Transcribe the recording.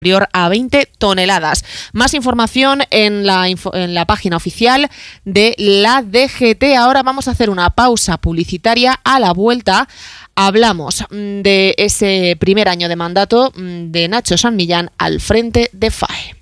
superior a 20 toneladas. Más información en la página oficial de la DGT. Ahora vamos a hacer una pausa publicitaria. A la vuelta hablamos de ese primer año de mandato de Nacho San Millán al frente de FAE.